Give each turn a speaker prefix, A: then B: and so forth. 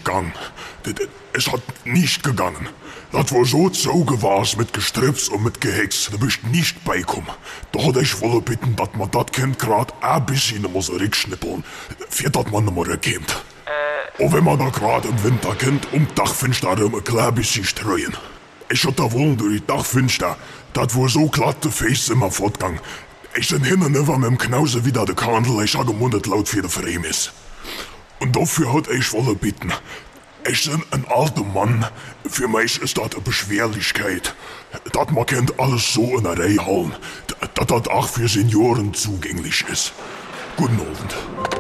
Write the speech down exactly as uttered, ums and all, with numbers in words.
A: gegangen. Es hat nicht gegangen. Das war so zugewars mit Gestrips und mit Gehex. Da bist nicht beikommen. Da hat ich wolle bitten, dass man das Kind grad ein bisschen noch so rückschnippeln, für das man noch mal rückkommt. Äh. Und wenn man da grad im Winter kennt, um Dachfenster um ein klein bisschen streuen. Ich hab da wohl durch die Dachfenster, das war so glatt, der Face immer fortgegangen. Ich bin hin und über mit dem Knause wieder der Kandel, ich habe gemundet laut für den Frame ist. Und dafür hat ich wolle bitten. Ich bin ein alter Mann. Für mich ist das eine Beschwerlichkeit. Das man kennt alles so in der Reihe halten. Dass das auch für Senioren zugänglich ist. Guten Abend.